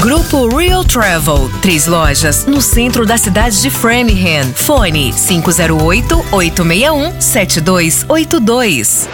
Grupo Real Travel, 3 lojas no centro da cidade de Framingham. Fone 508-861-7282.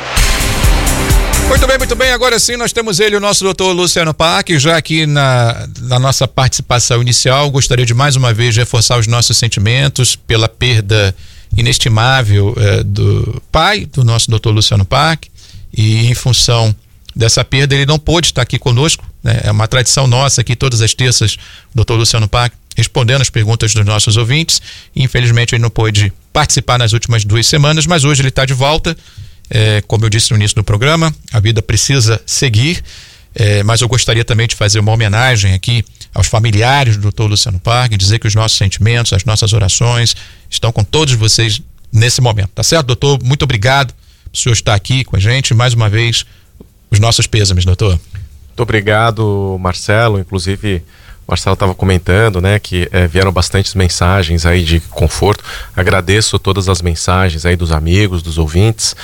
Muito bem, agora sim nós temos ele, o nosso doutor Luciano Parque, já aqui na nossa participação inicial. Gostaria de mais uma vez reforçar os nossos sentimentos pela perda inestimável do pai do nosso doutor Luciano Parque, e em função dessa perda ele não pôde estar aqui conosco, né? É uma tradição nossa aqui todas as terças, o doutor Luciano Parque respondendo as perguntas dos nossos ouvintes, e infelizmente ele não pôde participar nas últimas 2 semanas, mas hoje ele está de volta. Como eu disse no início do programa, a vida precisa seguir, mas eu gostaria também de fazer uma homenagem aqui aos familiares do Dr. Luciano Parque, dizer que os nossos sentimentos, as nossas orações estão com todos vocês nesse momento, tá certo, doutor? Muito obrigado por o senhor estar aqui com a gente, mais uma vez, os nossos pêsames, doutor. Muito obrigado, Marcelo. Inclusive, o Marcelo estava comentando, né, que vieram bastantes mensagens aí de conforto. Agradeço todas as mensagens aí dos amigos, dos ouvintes.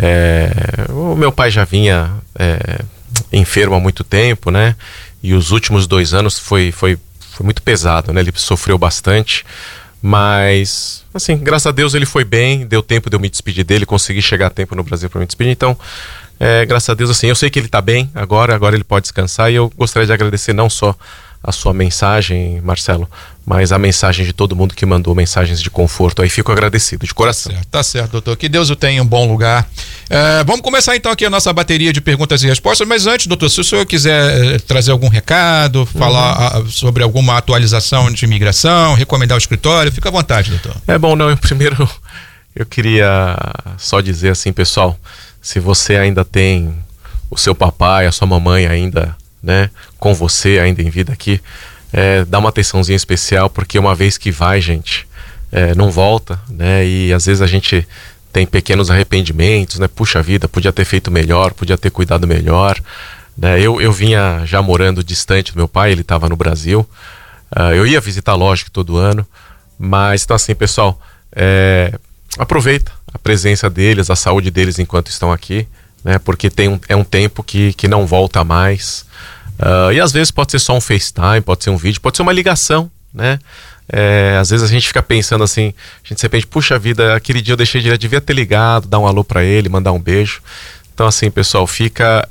O meu pai já vinha enfermo há muito tempo, né, e os últimos 2 anos foi muito pesado, né, ele sofreu bastante, mas, assim, graças a Deus ele foi bem, deu tempo de eu me despedir dele, consegui chegar a tempo no Brasil para me despedir, então, graças a Deus, assim, eu sei que ele está bem agora ele pode descansar, e eu gostaria de agradecer não só a sua mensagem, Marcelo, mas a mensagem de todo mundo que mandou mensagens de conforto. Aí fico agradecido, de coração. Tá certo, doutor. Que Deus o tenha em um bom lugar. Vamos começar então aqui a nossa bateria de perguntas e respostas, mas antes, doutor, se o senhor quiser trazer algum recado, falar sobre alguma atualização de imigração, recomendar o escritório, fica à vontade, doutor. Primeiro eu queria só dizer assim, pessoal, se você ainda tem o seu papai, a sua mamãe ainda, né, com você ainda em vida aqui, dá uma atençãozinha especial, porque uma vez que vai, gente, não volta, né, e às vezes a gente tem pequenos arrependimentos, né, puxa vida, podia ter feito melhor, podia ter cuidado melhor, né, eu vinha já morando distante do meu pai, ele estava no Brasil, eu ia visitar, lógico, todo ano, mas então assim, pessoal, aproveita a presença deles, a saúde deles enquanto estão aqui, né, porque é um tempo que não volta mais, e às vezes pode ser só um FaceTime, pode ser um vídeo, pode ser uma ligação, né, às vezes a gente fica pensando assim, a gente de repente, puxa vida, aquele dia eu devia ter ligado, dar um alô pra ele, mandar um beijo. Então assim, pessoal, fica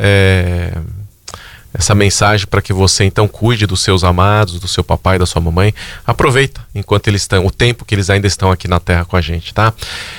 essa mensagem para que você então cuide dos seus amados, do seu papai e da sua mamãe. Aproveita enquanto eles estão, o tempo que eles ainda estão aqui na Terra com a gente, tá?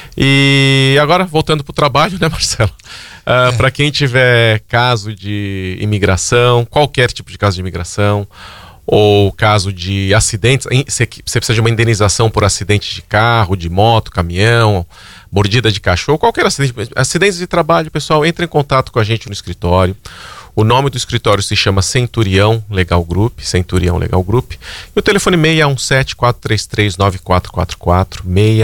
E agora, voltando pro trabalho, né, Marcelo? Para quem tiver caso de imigração, qualquer tipo de caso de imigração, ou caso de acidentes, você precisa de uma indenização por acidente de carro, de moto, caminhão, mordida de cachorro, qualquer acidentes de trabalho, pessoal, entre em contato com a gente no escritório. O nome do escritório se chama Centurião Legal Group, Centurião Legal Group. E o telefone 617-433-9444,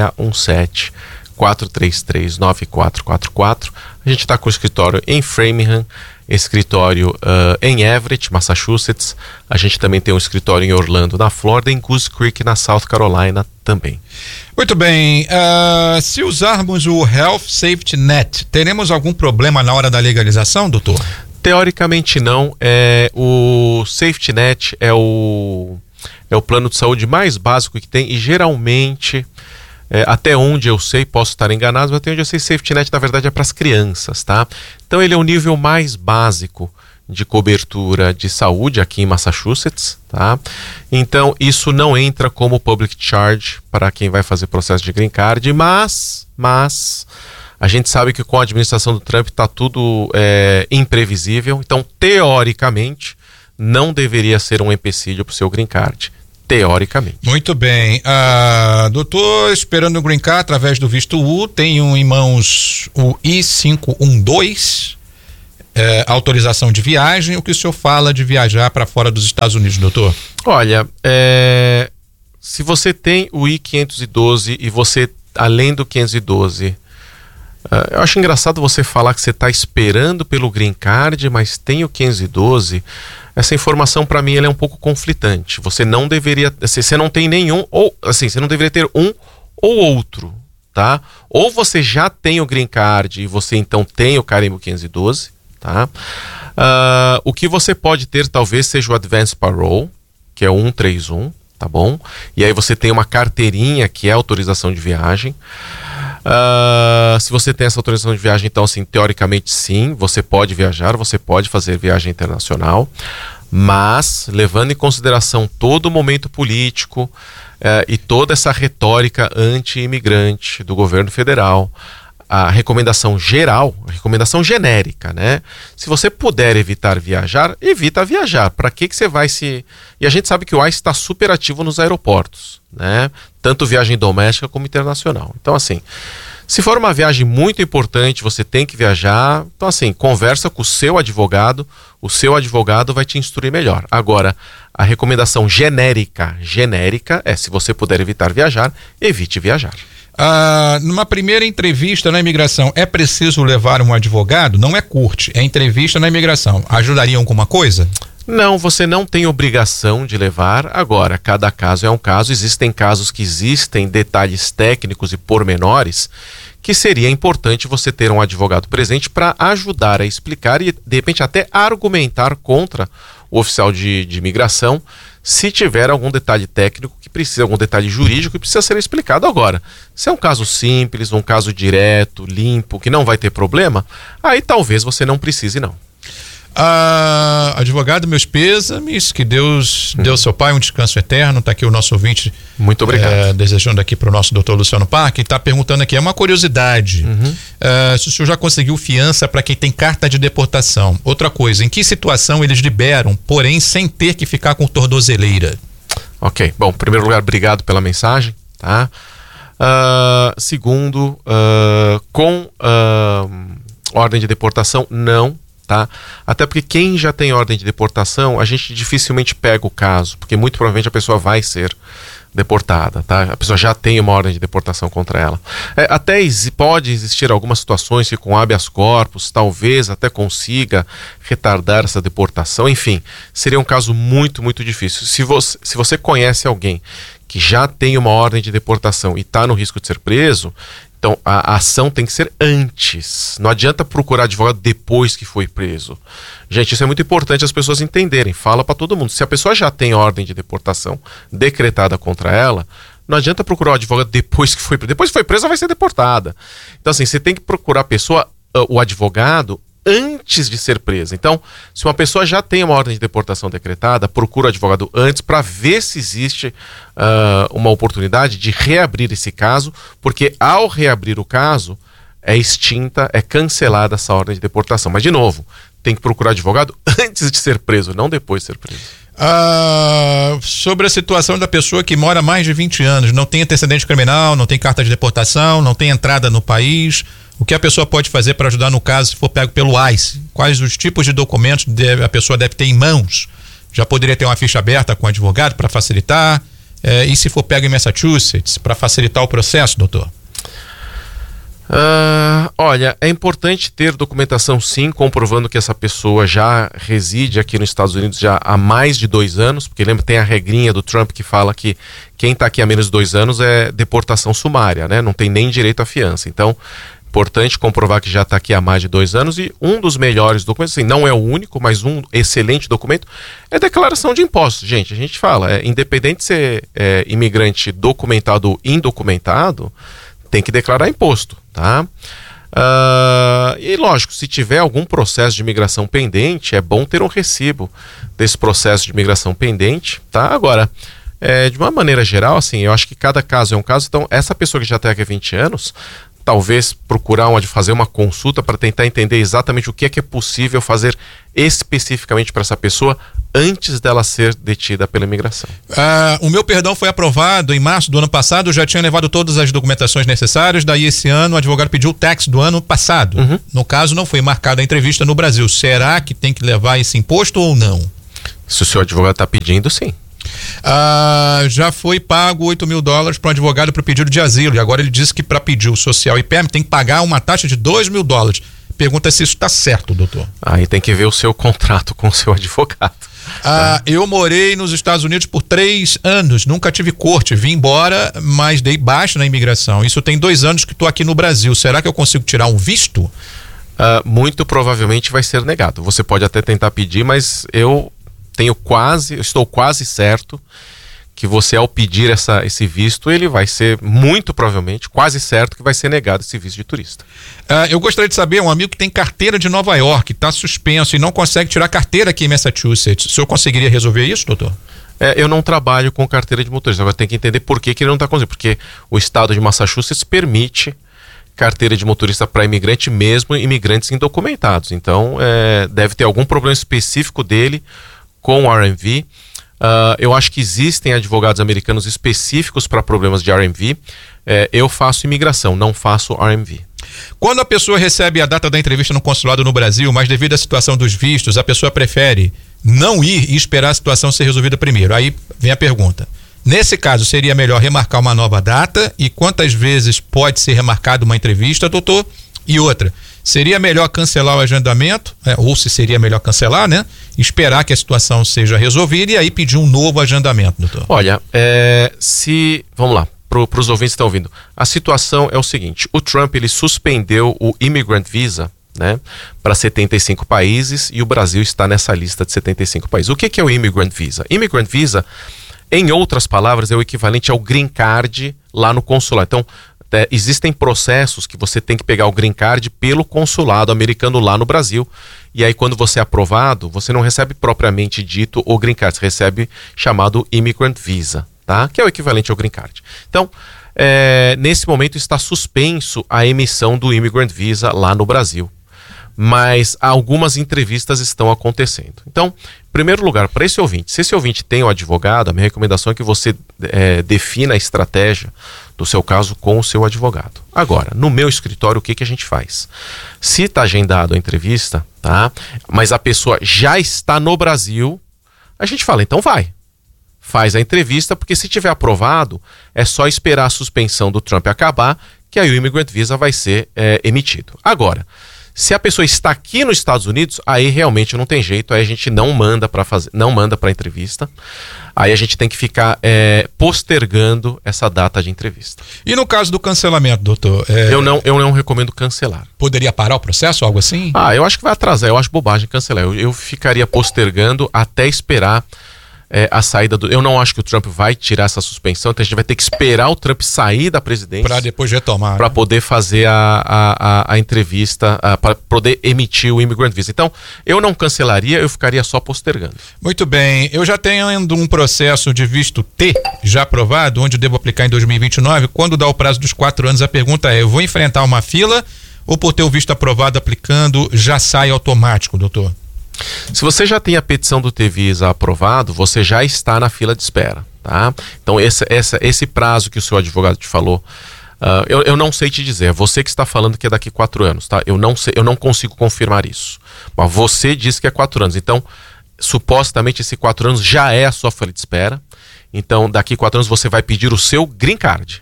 617-433-9444. A gente está com o escritório em Framingham, escritório em Everett, Massachusetts. A gente também tem um escritório em Orlando, na Flórida, em Goose Creek, na South Carolina também. Muito bem. Se usarmos o Health Safety Net, teremos algum problema na hora da legalização, doutor? Teoricamente não. O Safety Net é o plano de saúde mais básico que tem, e geralmente, até onde eu sei, posso estar enganado, mas até onde eu sei, Safety Net na verdade é para as crianças, tá? Então ele é o nível mais básico de cobertura de saúde aqui em Massachusetts, tá? Então isso não entra como public charge para quem vai fazer processo de green card, mas a gente sabe que com a administração do Trump está tudo imprevisível, então teoricamente não deveria ser um empecilho para o seu green card. Teoricamente. Muito bem. Doutor, esperando o green card através do visto U, tenho em mãos o I-512, autorização de viagem. O que o senhor fala de viajar para fora dos Estados Unidos, doutor? Olha, se você tem o I-512 e você, além do 512, eu acho engraçado você falar que você está esperando pelo green card, mas tem o 512. Essa informação para mim ela é um pouco conflitante. Você não deveria, você não tem nenhum, ou assim, você não deveria ter um ou outro, tá? Ou você já tem o green card e você então tem o carimbo 512, tá? O que você pode ter talvez seja o advance parole, que é 131, tá bom? E aí você tem uma carteirinha, que é autorização de viagem. Se você tem essa autorização de viagem, então, assim, teoricamente sim, você pode viajar, você pode fazer viagem internacional, mas levando em consideração todo o momento político e toda essa retórica anti-imigrante do governo federal, a recomendação geral, a recomendação genérica, né? Se você puder evitar viajar, evita viajar. Para que você vai se... E a gente sabe que o ICE está super ativo nos aeroportos, né? Tanto viagem doméstica como internacional. Então, assim, se for uma viagem muito importante, você tem que viajar. Então, assim, conversa com o seu advogado vai te instruir melhor. Agora, a recomendação genérica é, se você puder evitar viajar, evite viajar. Numa primeira entrevista na imigração, é preciso levar um advogado? Não é CURT, é entrevista na imigração. Ajudaria alguma coisa? Não, você não tem obrigação de levar. Agora, cada caso é um caso. Existem casos que existem detalhes técnicos e pormenores que seria importante você ter um advogado presente para ajudar a explicar e, de repente, até argumentar contra o oficial de imigração, se tiver algum detalhe técnico que precisa, algum detalhe jurídico que precisa ser explicado. Agora, se é um caso simples, um caso direto, limpo, que não vai ter problema, aí talvez você não precise, não. Advogado, meus pêsames, que Deus dê ao seu pai um descanso eterno. Tá aqui o nosso ouvinte. Muito obrigado. Desejando aqui para o nosso doutor Luciano Parque, está perguntando aqui, é uma curiosidade, se o senhor já conseguiu fiança para quem tem carta de deportação. Outra coisa, em que situação eles liberam, porém sem ter que ficar com tornozeleira? Ok, bom, em primeiro lugar, obrigado pela mensagem, tá? Segundo, com ordem de deportação, não. Tá? Até porque quem já tem ordem de deportação, a gente dificilmente pega o caso, porque muito provavelmente a pessoa vai ser deportada, tá? A pessoa já tem uma ordem de deportação contra ela. Até pode existir algumas situações que com habeas corpus talvez até consiga retardar essa deportação. Enfim, seria um caso muito, muito difícil. Se você conhece alguém que já tem uma ordem de deportação e está no risco de ser preso, então a ação tem que ser antes. Não adianta procurar advogado depois que foi preso. Gente, isso é muito importante as pessoas entenderem. Fala para todo mundo. Se a pessoa já tem ordem de deportação decretada contra ela, não adianta procurar o advogado depois que foi preso. Depois que foi presa, vai ser deportada. Então, assim, você tem que procurar a pessoa, o advogado, antes de ser presa. Então, se uma pessoa já tem uma ordem de deportação decretada, procura o advogado antes para ver se existe uma oportunidade de reabrir esse caso, porque ao reabrir o caso, é extinta, é cancelada essa ordem de deportação. Mas, de novo, tem que procurar advogado antes de ser preso, não depois de ser preso. Sobre a situação da pessoa que mora mais de 20 anos, não tem antecedente criminal, não tem carta de deportação, não tem entrada no país, o que a pessoa pode fazer para ajudar no caso se for pego pelo ICE? Quais os tipos de documentos a pessoa deve ter em mãos? Já poderia ter uma ficha aberta com o advogado para facilitar? E se for pego em Massachusetts, para facilitar o processo, doutor? Olha, é importante ter documentação sim, comprovando que essa pessoa já reside aqui nos Estados Unidos já há mais de 2 anos, porque lembra, tem a regrinha do Trump que fala que quem está aqui há menos de 2 anos é deportação sumária, né? Não tem nem direito à fiança. Então, importante comprovar que já está aqui há mais de 2 anos. E um dos melhores documentos, assim, não é o único, mas um excelente documento, é declaração de impostos. Gente, a gente fala, independente de ser imigrante documentado ou indocumentado, tem que declarar imposto, tá? E lógico, se tiver algum processo de imigração pendente, é bom ter um recibo desse processo de imigração pendente, tá? Agora, de uma maneira geral, assim, eu acho que cada caso é um caso. Então, essa pessoa que já está aqui há 20 anos, talvez procurar fazer uma consulta para tentar entender exatamente o que é possível fazer especificamente para essa pessoa antes dela ser detida pela imigração. O meu perdão foi aprovado em março do ano passado, eu já tinha levado todas as documentações necessárias, daí esse ano o advogado pediu o tax do ano passado. No caso, não foi marcada a entrevista no Brasil. Será que tem que levar esse imposto ou não? Se o seu advogado está pedindo, sim. Já foi pago $8.000 para um advogado para o pedido de asilo, e agora ele disse que para pedir o social e permit tem que pagar uma taxa de $2.000. Pergunta se isso está certo, doutor. Aí tem que ver o seu contrato com o seu advogado. Eu morei nos Estados Unidos por 3 anos, nunca tive corte, vim embora, mas dei baixa na imigração. Isso tem 2 anos que estou aqui no Brasil. Será que eu consigo tirar um visto? Muito provavelmente vai ser negado. Você pode até tentar pedir, mas eu estou quase certo que você, ao pedir esse visto, ele vai ser, muito provavelmente, quase certo que vai ser negado esse visto de turista. Eu gostaria de saber, um amigo que tem carteira de Nova York, está suspenso e não consegue tirar carteira aqui em Massachusetts. O senhor conseguiria resolver isso, doutor? Eu não trabalho com carteira de motorista. Agora tem que entender por que ele não está conseguindo. Porque o estado de Massachusetts permite carteira de motorista para imigrante, mesmo imigrantes indocumentados. Então, deve ter algum problema específico dele com o RMV. Eu acho que existem advogados americanos específicos para problemas de RMV. Eu faço imigração, não faço RMV. Quando a pessoa recebe a data da entrevista no consulado no Brasil, mas devido à situação dos vistos, a pessoa prefere não ir e esperar a situação ser resolvida primeiro. Aí vem a pergunta. Nesse caso, seria melhor remarcar uma nova data? E quantas vezes pode ser remarcada uma entrevista, doutor? E outra, seria melhor cancelar o agendamento, ou se seria melhor cancelar, né? Esperar que a situação seja resolvida e aí pedir um novo agendamento, doutor. Olha, vamos lá, para os ouvintes que estão ouvindo, a situação é o seguinte: o Trump, ele suspendeu o Immigrant Visa, né, para 75 países, e o Brasil está nessa lista de 75 países. O que é o Immigrant Visa? Immigrant Visa, em outras palavras, é o equivalente ao Green Card lá no consulado. Então, existem processos que você tem que pegar o Green Card pelo consulado americano lá no Brasil, e aí quando você é aprovado, você não recebe propriamente dito o Green Card, você recebe chamado Immigrant Visa, tá? Que é o equivalente ao Green Card. Então, nesse momento está suspenso a emissão do Immigrant Visa lá no Brasil, mas algumas entrevistas estão acontecendo. Então, em primeiro lugar, para esse ouvinte, se esse ouvinte tem um advogado, a minha recomendação é que você defina a estratégia do seu caso com o seu advogado. Agora, no meu escritório, o que a gente faz? Se está agendado a entrevista, tá? Mas a pessoa já está no Brasil, a gente fala, então vai. Faz a entrevista, porque se tiver aprovado, é só esperar a suspensão do Trump acabar, que aí o Immigrant Visa vai ser emitido. Agora, se a pessoa está aqui nos Estados Unidos, aí realmente não tem jeito, aí a gente não manda para entrevista, aí a gente tem que ficar postergando essa data de entrevista. E no caso do cancelamento, doutor? Eu não recomendo cancelar. Poderia parar o processo, algo assim? Eu acho que vai atrasar, eu acho bobagem cancelar. Eu ficaria postergando até esperar a saída do... Eu não acho que o Trump vai tirar essa suspensão, então a gente vai ter que esperar o Trump sair da presidência para depois retomar, para poder fazer a entrevista, para poder emitir o Immigrant Visa. Então, eu não cancelaria, eu ficaria só postergando. Muito bem, eu já tenho um processo de visto T já aprovado, onde eu devo aplicar em 2029. Quando dá o prazo dos 4 anos, a pergunta é: eu vou enfrentar uma fila ou por ter o visto aprovado aplicando já sai automático, doutor? Se você já tem a petição do T-Visa aprovado, você já está na fila de espera, tá? Então esse prazo que o seu advogado te falou, eu não sei te dizer, é você que está falando que é daqui 4 anos, tá? Eu não sei, eu não consigo confirmar isso, mas você disse que é 4 anos, então supostamente esse 4 anos já é a sua fila de espera, então daqui 4 anos você vai pedir o seu Green Card.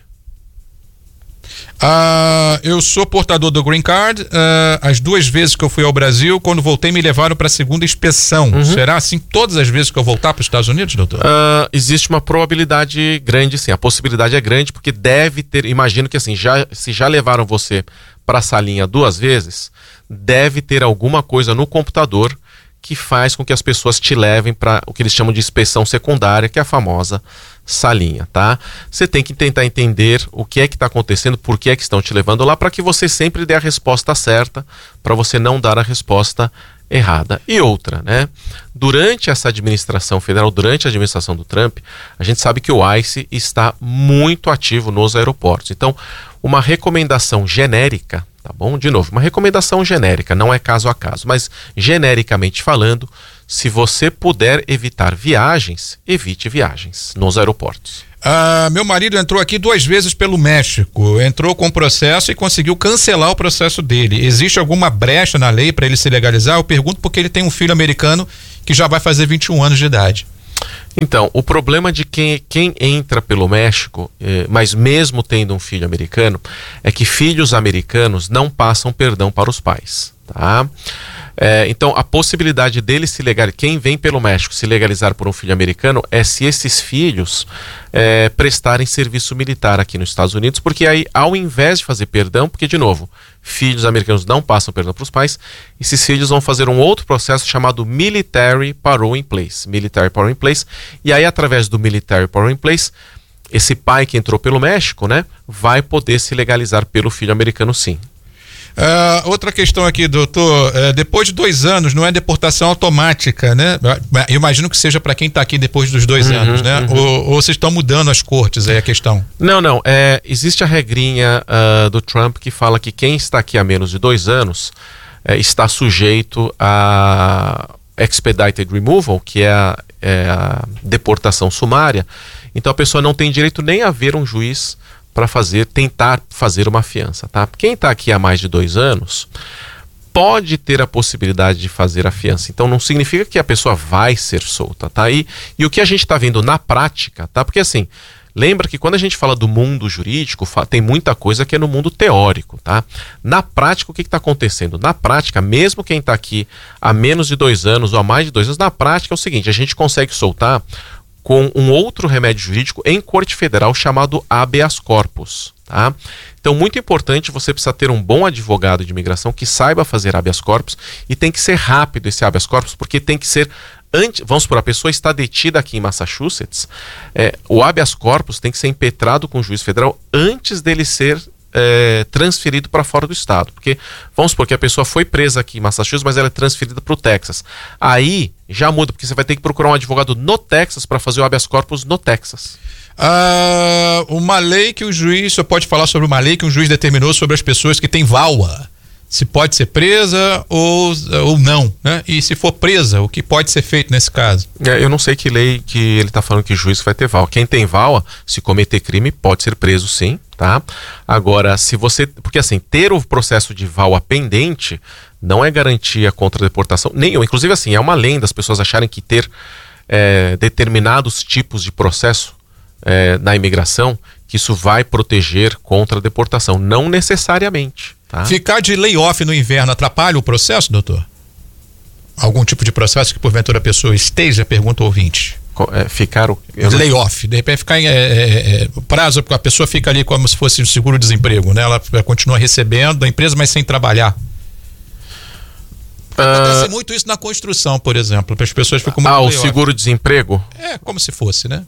Eu sou portador do Green Card. As 2 vezes que eu fui ao Brasil, quando voltei, me levaram para a segunda inspeção. Será assim todas as vezes que eu voltar para os Estados Unidos, doutor? Existe uma probabilidade grande, sim. A possibilidade é grande porque deve ter, imagino que assim, se já levaram você para a salinha 2 vezes, deve ter alguma coisa no computador que faz com que as pessoas te levem para o que eles chamam de inspeção secundária, que é a famosa salinha, tá? Você tem que tentar entender o que é que está acontecendo, por que é que estão te levando lá, para que você sempre dê a resposta certa, para você não dar a resposta errada. E outra, né? Durante essa administração federal, durante a administração do Trump, a gente sabe que o ICE está muito ativo nos aeroportos. Então, uma recomendação genérica, tá bom? De novo, uma recomendação genérica, não é caso a caso, mas genericamente falando, se você puder evitar viagens, evite viagens nos aeroportos. Meu marido entrou aqui 2 vezes pelo México, entrou com processo e conseguiu cancelar o processo dele. Existe alguma brecha na lei para ele se legalizar? Eu pergunto porque ele tem um filho americano que já vai fazer 21 anos de idade. Então, o problema de quem entra pelo México, mas mesmo tendo um filho americano, é que filhos americanos não passam perdão para os pais, tá? Então, a possibilidade dele se legalizar, quem vem pelo México se legalizar por um filho americano, é se esses filhos prestarem serviço militar aqui nos Estados Unidos, porque aí, ao invés de fazer perdão, porque, de novo, filhos americanos não passam perdão para os pais, esses filhos vão fazer um outro processo chamado Military Parole in Place. Military Parole in Place, e aí, através do Military Parole in Place, esse pai que entrou pelo México, né, vai poder se legalizar pelo filho americano, sim. Outra questão aqui, doutor, depois de 2 anos não é deportação automática, né? Eu imagino que seja para quem está aqui depois dos 2 anos, né? Ou vocês estão mudando as cortes aí a questão? Não, existe a regrinha do Trump que fala que quem está aqui há menos de 2 anos está sujeito a expedited removal, que é a deportação sumária. Então a pessoa não tem direito nem a ver um juiz para tentar fazer uma fiança, tá? Quem está aqui há mais de 2 anos pode ter a possibilidade de fazer a fiança. Então não significa que a pessoa vai ser solta, tá? E o que a gente está vendo na prática, tá? Porque assim, lembra que quando a gente fala do mundo jurídico, tem muita coisa que é no mundo teórico, tá? Na prática, o que está acontecendo? Na prática, mesmo quem está aqui há menos de 2 anos ou há mais de 2 anos, na prática é o seguinte, a gente consegue soltar com um outro remédio jurídico em corte federal chamado habeas corpus, tá? Então, muito importante, você precisa ter um bom advogado de imigração que saiba fazer habeas corpus, e tem que ser rápido esse habeas corpus, porque tem que ser vamos supor, a pessoa está detida aqui em Massachusetts, o habeas corpus tem que ser impetrado com o juiz federal antes dele ser transferido para fora do estado, porque vamos supor que a pessoa foi presa aqui em Massachusetts, mas ela é transferida para o Texas, aí já muda, porque você vai ter que procurar um advogado no Texas para fazer o habeas corpus no Texas. Uma lei que o juiz, você pode falar sobre uma lei que um juiz determinou sobre as pessoas que têm VAWA, se pode ser presa ou não, né? E se for presa, o que pode ser feito nesse caso? Eu não sei que lei que ele está falando que o juiz vai ter VAWA. Quem tem VAWA, se cometer crime, pode ser preso, sim, tá? Agora, porque assim, ter o processo de VAWA pendente não é garantia contra a deportação nenhuma. Inclusive, assim, é uma lenda as pessoas acharem que ter determinados tipos de processo na imigração, que isso vai proteger contra a deportação. Não necessariamente. Tá? Ficar de layoff no inverno atrapalha o processo, doutor? Algum tipo de processo que porventura a pessoa esteja, pergunta o ouvinte. Layoff, de repente ficar prazo, porque a pessoa fica ali como se fosse um seguro-desemprego, né? Ela continua recebendo da empresa, mas sem trabalhar. Acontece muito isso na construção, por exemplo. As pessoas ficam muito o seguro-desemprego? Como se fosse, né?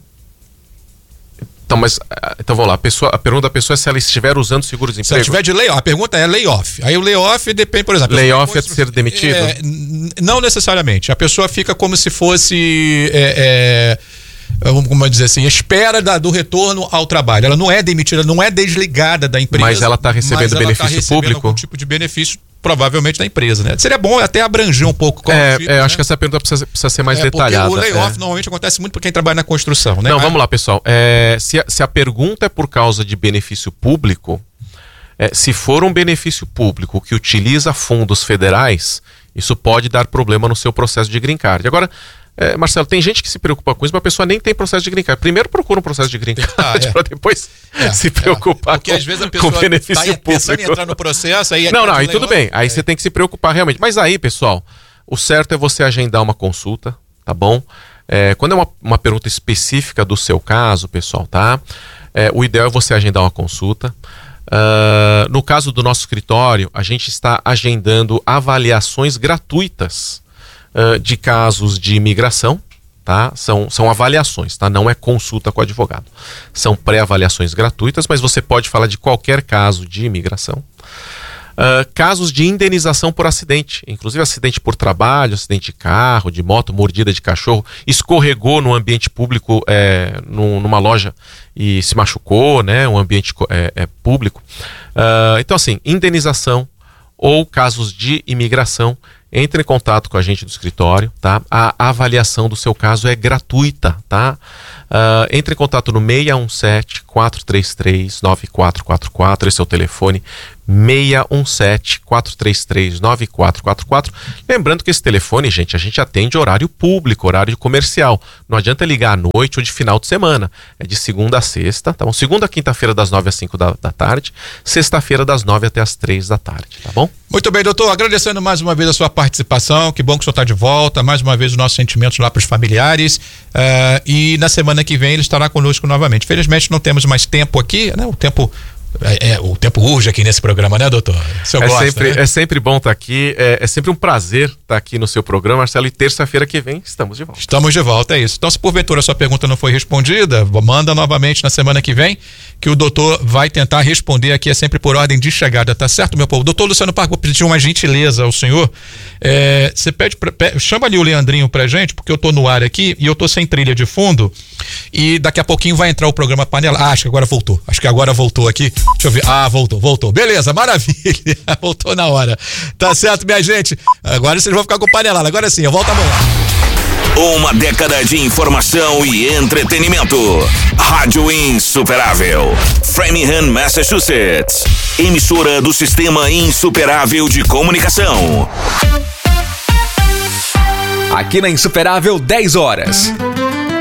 Então vamos lá, a pergunta da pessoa é se ela estiver usando seguro-desemprego. Se ela estiver de layoff, a pergunta é layoff. Aí o layoff depende, por exemplo... Layoff é de ser demitido? Não necessariamente. A pessoa fica como se fosse... como dizer assim, espera do retorno ao trabalho. Ela não é demitida, não é desligada da empresa. Mas ela está recebendo benefício público? Algum tipo de benefício, provavelmente, da empresa, né? Seria bom até abranger um pouco. Acho que essa pergunta precisa ser mais detalhada. Porque o layoff normalmente acontece muito para quem trabalha na construção, né? Não, vamos lá, pessoal. Se a pergunta é por causa de benefício público, se for um benefício público que utiliza fundos federais, isso pode dar problema no seu processo de green card. Agora, Marcelo, tem gente que se preocupa com isso, mas a pessoa nem tem processo de green card. Primeiro procura um processo de green card para depois se preocupar porque às vezes a pessoa com benefício público. Pensando em entrar no processo, aí aí tudo bem. Aí você tem que se preocupar realmente. Mas aí, pessoal, o certo é você agendar uma consulta, tá bom? Quando é uma pergunta específica do seu caso, pessoal, tá? O ideal é você agendar uma consulta. No caso do nosso escritório, a gente está agendando avaliações gratuitas de casos de imigração, tá? São avaliações, tá? Não é consulta com o advogado. São pré-avaliações gratuitas, mas você pode falar de qualquer caso de imigração. Casos de indenização por acidente, inclusive acidente por trabalho, acidente de carro, de moto, mordida de cachorro, escorregou no ambiente público, numa loja e se machucou, né? Um ambiente público. Então, assim, indenização ou casos de imigração, entre em contato com a gente do escritório, tá? A avaliação do seu caso é gratuita, tá? Entre em contato no 617-433-9444, esse é o telefone. 617-433-9444. Lembrando que esse telefone, gente, a gente atende horário público, horário comercial. Não adianta ligar à noite ou de final de semana. É de segunda a sexta, tá bom? Segunda a quinta-feira das 9 às 5 da tarde, sexta-feira das 9 até as 3 da tarde, tá bom? Muito bem, doutor, agradecendo mais uma vez a sua participação, que bom que o senhor está de volta, mais uma vez os nossos sentimentos lá para os familiares, e na semana que vem ele estará conosco novamente. Felizmente não temos mais tempo aqui, né? O tempo urge aqui nesse programa, né, doutor? É sempre bom estar aqui, é sempre um prazer estar aqui no seu programa, Marcelo, e terça-feira que vem estamos de volta. Estamos de volta, é isso. Então, se porventura a sua pergunta não foi respondida, manda novamente na semana que vem, que o doutor vai tentar responder aqui, é sempre por ordem de chegada, tá certo, meu povo? Doutor Luciano Parque, vou pedir uma gentileza ao senhor, você chama ali o Leandrinho pra gente, porque eu tô no ar aqui e eu tô sem trilha de fundo, e daqui a pouquinho vai entrar o programa Panela. Acho que agora voltou aqui. Deixa eu ver. Voltou. Beleza, maravilha. Voltou na hora. Tá certo, minha gente? Agora vocês vão ficar com panelada. Agora sim, eu volto amanhã. Uma década de informação e entretenimento. Rádio Insuperável. Framingham, Massachusetts. Emissora do Sistema Insuperável de Comunicação. Aqui na Insuperável, 10 horas.